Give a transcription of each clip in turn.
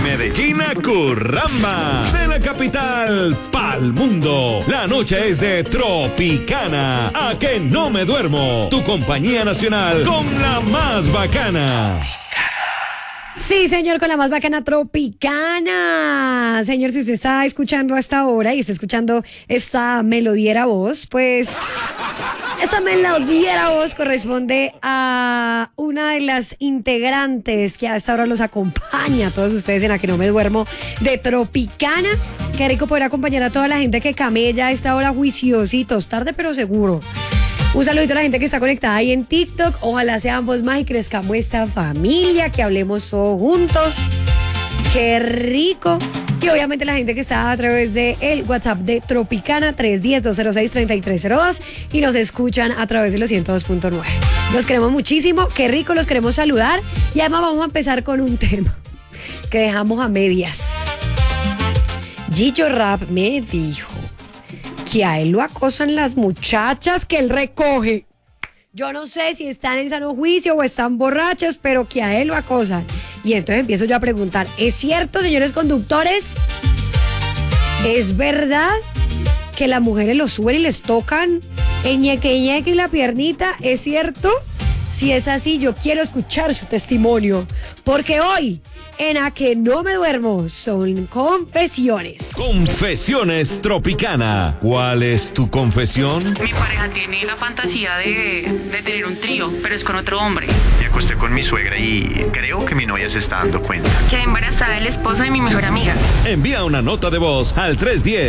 Medellín a Curramba. De la capital pa'l mundo. La noche es de Tropicana. A que no me duermo. Tu compañía nacional con la más bacana. Sí, señor, con la más bacana Tropicana. Señor, si usted está escuchando a esta hora y está escuchando esta melodiera voz, pues esta melodiera voz corresponde a una de las integrantes que a esta hora los acompaña a todos ustedes en A que no me duermo de Tropicana. Qué rico poder acompañar a toda la gente que camella a esta hora juiciositos, tarde pero seguro. Un saludito a la gente que está conectada ahí en TikTok. Ojalá seamos más y crezcamos esta familia, que hablemos todos juntos. Qué rico. Y obviamente la gente que está a través de el WhatsApp de Tropicana 310-206-3302 y nos escuchan a través de los 102.9. Los queremos muchísimo, qué rico, los queremos saludar. Y además vamos a empezar con un tema que dejamos a medias. Gillo Rap me dijo que a él lo acosan las muchachas que él recoge. Yo no sé si están en sano juicio o están borrachas, pero que a él lo acosan. Y entonces empiezo yo a preguntar, ¿es cierto, señores conductores? ¿Es verdad que las mujeres los suben y les tocan el ñeque y la piernita? ¿Es cierto? Si es así, yo quiero escuchar su testimonio, porque hoy en A que no me duermo son confesiones. Confesiones Tropicana. ¿Cuál es tu confesión? Mi pareja tiene la fantasía de tener un trío, pero es con otro hombre. Me acosté con mi suegra y creo que mi novia se está dando cuenta. Quedé embarazada del esposo de mi mejor amiga. Envía una nota de voz al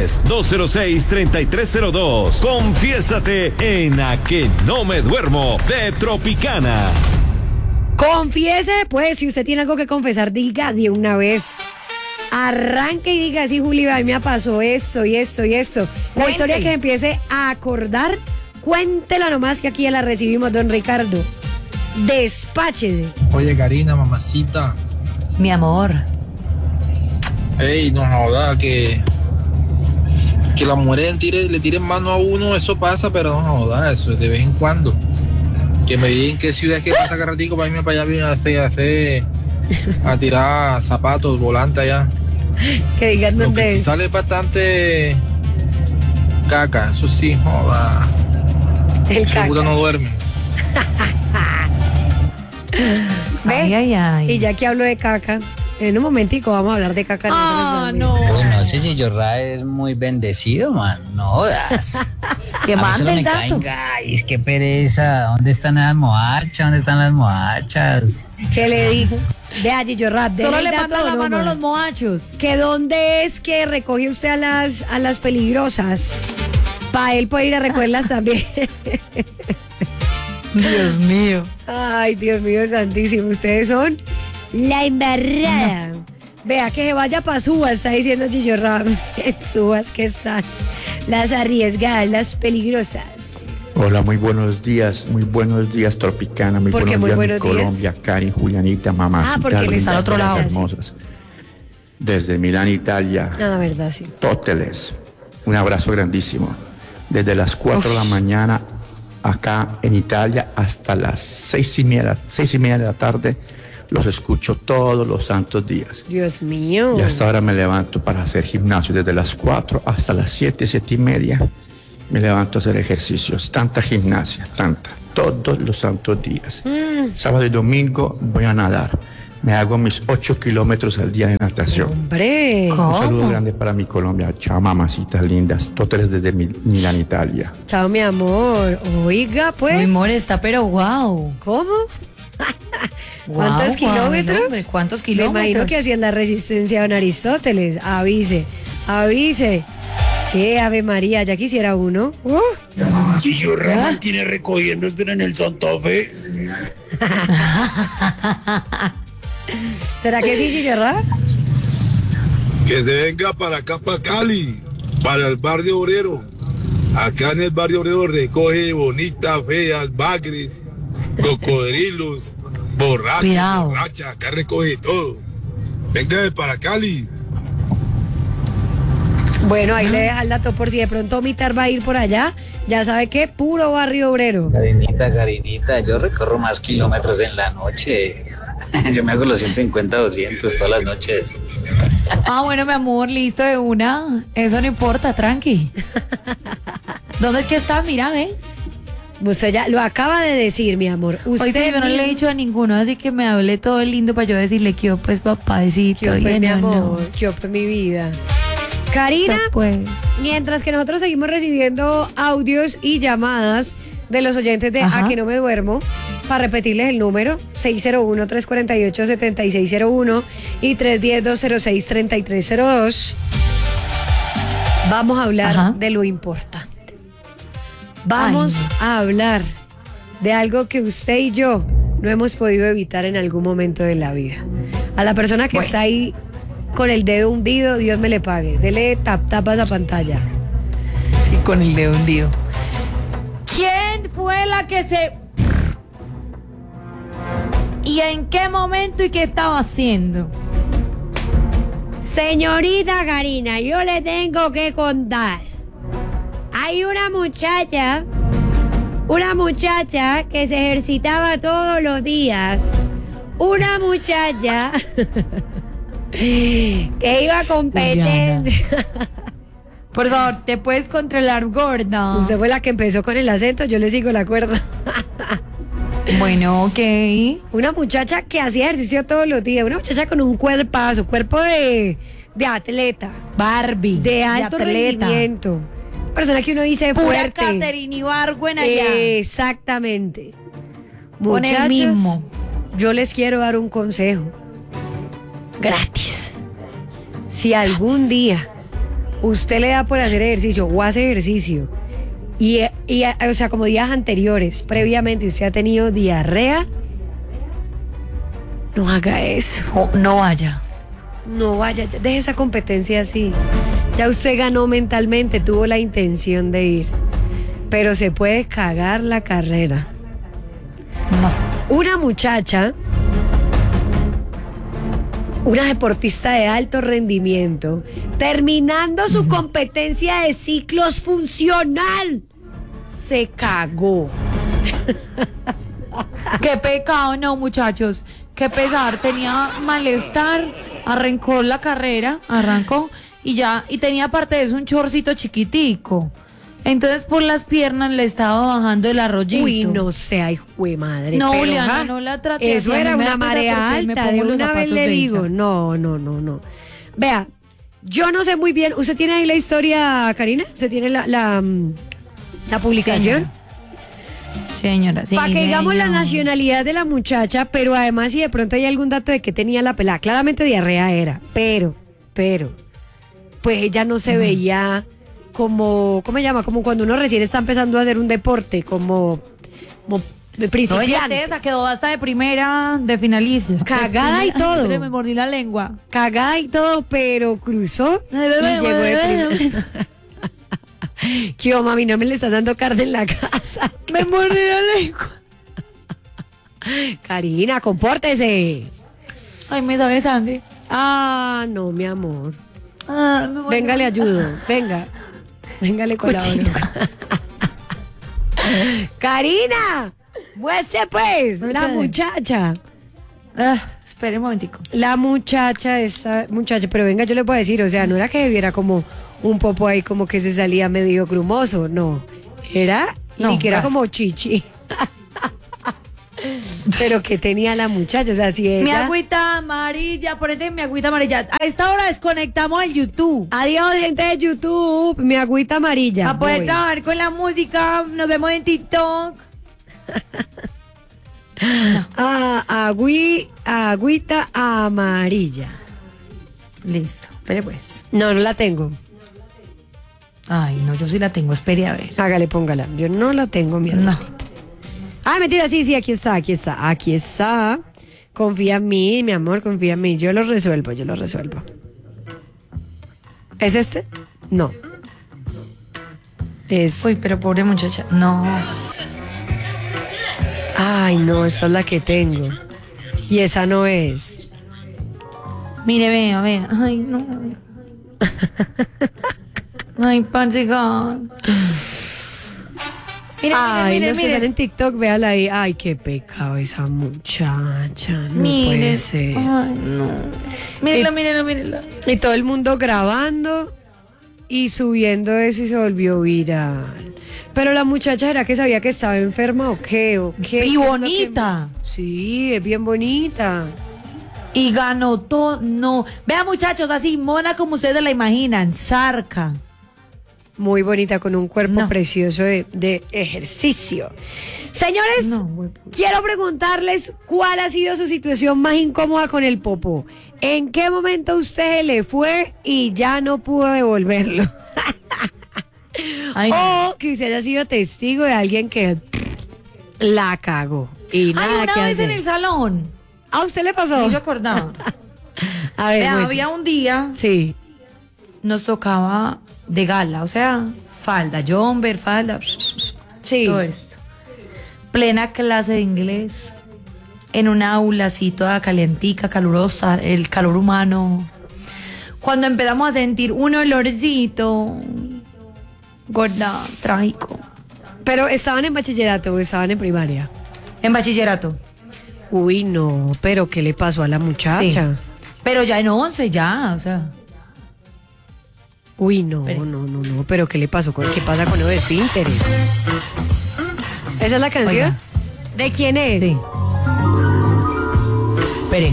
310-206-3302. Confiésate en A que no me duermo de Tropicana. Confiese, pues, si usted tiene algo que confesar, diga de una vez. Arranque y diga, sí, Juli, a mí me pasó esto y esto y esto. La historia que empiece a acordar, cuéntela nomás, que aquí ya la recibimos, don Ricardo. Despáchese. Oye, Karina, mamacita. Mi amor. Ey, no joda, que las mujeres le tiren mano a uno, eso pasa, pero no joda, eso es de vez en cuando. Que me digan qué ciudad es que pasa cada ratico para irme para allá a tirar zapatos, volantes allá. Que digan dónde es. Si sale bastante caca, eso sí, joda. El seguro no duerme. ¿Ve? Ay. Y ya que hablo de caca, en un momentico vamos a hablar de caca. No. No sé si Yorra es muy bendecido, man. No jodas. Que mande el dato. Ay, qué pereza. ¿Dónde están las moachas? ¿Qué le dijo? Vea, Gillo Rap. Solo le manda la mano a los moachos. ¿Que dónde es que recoge usted a las peligrosas? Para él poder ir a recogerlas también. Dios mío. Ay, Dios mío santísimo. Ustedes son la embarrada. Vea, que se vaya para Subas, está diciendo Gillo Rap. En Subas que están las arriesgadas, las peligrosas. Hola, muy buenos días, Tropicana, muy buenos días, Colombia, Cari, Julianita, mamacita. Ah, porque él está al otro lado. Hermosas. Desde Milán, Italia. Ah, verdad, sí. Tóteles, un abrazo grandísimo. Desde las 4 de la mañana acá en Italia hasta las 6:30 de la tarde. Los escucho todos los santos días. Dios mío. Y hasta ahora me levanto para hacer gimnasio desde las 4 hasta las 7:30. Me levanto a hacer ejercicios. Tanta gimnasia, todos los santos días. Sábado y domingo voy a nadar. Me hago mis 8 kilómetros al día de natación. ¡Hombre! Un saludo grande para mi Colombia. Chao, mamacitas lindas. Toteles desde Milán, Italia. Chao, mi amor. Oiga, pues. Mi amor está, pero wow. ¿Cómo? ¿Cuántos kilómetros? Hombre, ¿cuántos kilómetros? Me imagino que hacían la resistencia don Aristóteles. Avise. ¡Qué Ave María! Ya quisiera uno. Gillo Rap tiene recogiendo en el Santa Fe. ¿Será que sí, Gillo Rap? Que se venga para acá, para Cali, para el barrio obrero. Acá en el barrio obrero recoge bonitas, feas, bagres, cocodrilos, borrachas, acá recoge todo. Venga para Cali. Bueno, ahí le deja el dato por si de pronto Mitar va a ir por allá. Ya sabe que puro barrio obrero. Karinita, yo recorro más kilómetros en la noche. Yo me hago los 150, 200 todas las noches. Ah, bueno, mi amor, listo de una. Eso no importa, tranqui. ¿Dónde es que estás? Mira, ve. Usted ya lo acaba de decir, mi amor. Hoy Usted yo no le he dicho a ninguno, así que me hable todo lindo para yo decirle que yo, pues, papadecito. ¿Qué pues, y mi no, amor? no. ¿Qué pues, mi vida? Karina, Pues. mientras que nosotros seguimos recibiendo audios y llamadas de los oyentes de Ajá. A que no me duermo, para repetirles el número, 601-348-7601 y 310-206-3302, vamos a hablar Ajá. de lo importante. Vamos a hablar de algo que usted y yo no hemos podido evitar en algún momento de la vida. A la persona que está ahí con el dedo hundido, Dios me le pague. Dele tap a esa pantalla. Sí, con el dedo hundido. ¿Quién fue la que se... ¿Y en qué momento y qué estaba haciendo? Señorita Karina, yo le tengo que contar. Hay una muchacha que se ejercitaba todos los días. Una muchacha que iba a competencia. Por favor, ¿te puedes controlar, gorda? Usted fue la que empezó con el acento, yo le sigo la cuerda. Bueno, ok. Una muchacha que hacía ejercicio todos los días, una muchacha con un cuerpazo, cuerpo de atleta, Barbie. de alto atleta. rendimiento. Persona que uno dice Pura fuerte. Catherine Ibargüen allá. Exactamente. Con el Muchachos, mismo. yo les quiero dar un consejo. Gratis. Si algún día usted le da por hacer ejercicio o hace ejercicio y o sea, como días anteriores, previamente usted ha tenido diarrea, no haga eso. No vaya. No vaya, deje esa competencia así. Ya usted ganó mentalmente, tuvo la intención de ir. Pero se puede cagar la carrera. No. Una muchacha, una deportista de alto rendimiento, terminando su competencia de ciclos funcional, se cagó. Qué pecado, no, muchachos. Qué pesar. Tenía malestar. Arrancó la carrera. Arrancó. Y ya. Y tenía aparte de eso un chorcito chiquitico. Entonces por las piernas le estaba bajando el arroyito. Uy, no sé, ay, jue madre. No, pero, Juliana, ajá, no la traté eso así, a era mí me una da pena marea porque me alta, pongo de los una vez zapatos le de digo. ella. No. Vea, yo no sé muy bien. ¿Usted tiene ahí la historia, Karina? ¿Usted tiene la publicación? Señora, sí. Para que digamos la señora. nacionalidad de la muchacha, pero además si de pronto hay algún dato de que tenía la pelada. Claramente diarrea era, pero, pues ella no se veía como, ¿cómo se llama? Como cuando uno recién está empezando a hacer un deporte, como No, principiante. ella tesa, quedó hasta de primera, de finalista. Cagada y todo. Me mordí la lengua. Cagada y todo, pero cruzó y llegó de primera. ¿Qué hubo, mami? No me le están dando carne en la casa. Me mordí la lengua. Karina, compórtese. Ay, me sabe sangre. Ah, no, mi amor. Ah, me Venga, le ayudo. Venga, le colaboro. Karina, muestre pues, la muchacha. Espere un momentico. La muchacha, esa muchacha, pero venga, yo le puedo decir, o sea, no era que viera como un popo ahí como que se salía medio grumoso, no. Era, No, ni que era gracias. como chichi. Pero que tenía la muchacha, o sea, si ella... Mi agüita amarilla, ponete mi agüita amarilla. A esta hora desconectamos el YouTube. Adiós, gente de YouTube, mi agüita amarilla. Para poder Voy. trabajar con la música, nos vemos en TikTok. Agüita amarilla. Listo, espere pues. No la tengo. Ay, no, yo sí la tengo, espere a ver. Hágale, póngala. Yo no la tengo, mi hermanita. Ah, mentira, sí, aquí está. Confía en mí, mi amor, confía en mí. Yo lo resuelvo. ¿Es este? No. Es... Uy, pero pobre muchacha. No. Ay, no, esta es la que tengo. Y esa no es. Mire, vea. Ay, no. Ay, parce, God. Ay, los que están en TikTok, véala ahí. Ay, qué pecado esa muchacha. No puede ser. Ay, no. Mírenla. Y todo el mundo grabando y subiendo eso y se volvió viral. Pero la muchacha, ¿era que sabía que estaba enferma o qué? Y bonita. Sí, es bien bonita. Y ganó todo. No. Vean, muchachos, así mona como ustedes la imaginan. Zarca. Muy bonita, con un cuerpo precioso de ejercicio. Señores, quiero preguntarles cuál ha sido su situación más incómoda con el popó. ¿En qué momento usted se le fue y ya no pudo devolverlo? Ay, o que usted haya sido testigo de alguien que la cagó. Y nada una que vez hacer. en el salón. ¿A usted le pasó? No se acordaba. A ver, Vea, había un día. Sí. Nos tocaba de gala, o sea, falda, jumper, falda. Sí. Todo esto. Plena clase de inglés. En una aula así toda calientica, calurosa, el calor humano. Cuando empezamos a sentir un olorcito, gorda, trágico. Pero ¿estaban en bachillerato o estaban en primaria? En bachillerato. Uy, no, pero ¿qué le pasó a la muchacha? Sí. Pero ya en 11, ya, o sea. Uy, no, pero ¿qué le pasó? ¿Qué pasa con los esfínteres? ¿Esa es la canción? Oiga. ¿De quién es? Sí. Espere.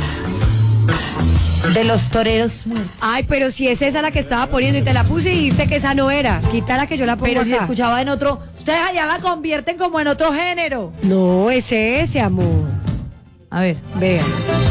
De los toreros muertos. Ay, pero si es esa la que estaba poniendo y te la puse y dijiste que esa no era. Quítala que yo la pongo Pero si acá. escuchaba en otro. Ustedes allá la convierten como en otro género. No, es ese, amor. A ver. Vean.